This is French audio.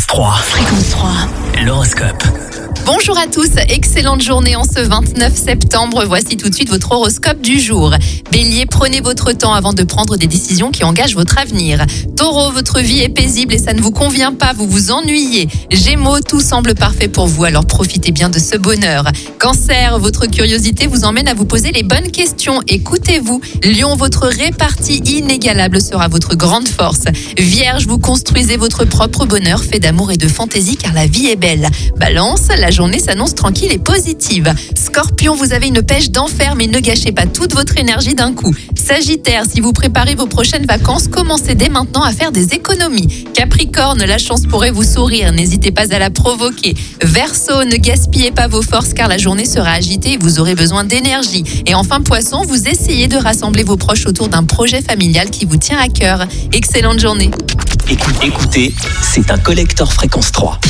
Fréquence 3. Fréquence 3. L'horoscope. Bonjour à tous, excellente journée en ce 29 septembre. Voici tout de suite votre horoscope du jour. Bélier, prenez votre temps avant de prendre des décisions qui engagent votre avenir. Taureau, votre vie est paisible et ça ne vous convient pas, vous vous ennuyez. Gémeaux, tout semble parfait pour vous, alors profitez bien de ce bonheur. Cancer, votre curiosité vous emmène à vous poser les bonnes questions. Écoutez-vous. Lion, votre répartie inégalable sera votre grande force. Vierge, vous construisez votre propre bonheur, fait d'amour et de fantaisie car la vie est belle. Balance, la journée s'annonce tranquille et positive. Scorpion, vous avez une pêche d'enfer, mais ne gâchez pas toute votre énergie d'un coup. Sagittaire, si vous préparez vos prochaines vacances, commencez dès maintenant à faire des économies. Capricorne, la chance pourrait vous sourire, n'hésitez pas à la provoquer. Verseau, ne gaspillez pas vos forces car la journée sera agitée et vous aurez besoin d'énergie. Et enfin Poisson, vous essayez de rassembler vos proches autour d'un projet familial qui vous tient à cœur. Excellente journée. Écoutez, c'est un collector Fréquence 3.